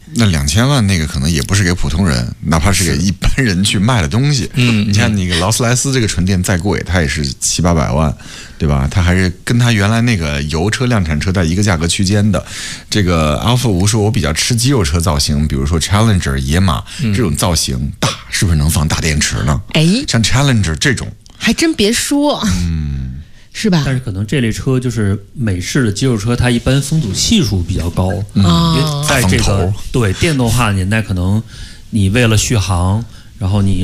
那2000万那个可能也不是给普通人，哪怕是给一般人去卖的东西。你看那个劳斯莱斯这个纯电再贵，它也是700-800万，对吧？它还是跟它原来那个油车量产车在一个价格区间的。这个 Alpha 5说我比较吃肌肉车造型，比如说 Challenger、野马这种造型大，是不是能放大电池呢？像 Challenger 这种， 还真别说，是吧？ 但是可能这类车就是美式的肌肉车，它一般风阻系数比较高，因为在这个对电动化的年代，可能你为了续航，然后你